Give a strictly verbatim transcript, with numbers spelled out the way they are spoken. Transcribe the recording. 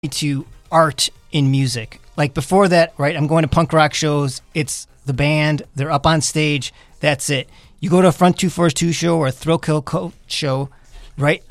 to art in music. Like before that, right, I'm going to punk rock shows. It's the band. They're up on stage. That's it. You go to a Front two forty-two show or a Thrill Kill Coat show, right?